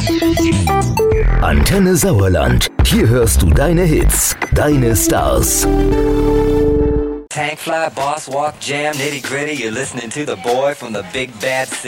Antenne Sauerland. Hier hörst du deine Hits, deine Stars. Tank fly, boss walk, jam, nitty gritty. You're listening to the boy from the big bad city.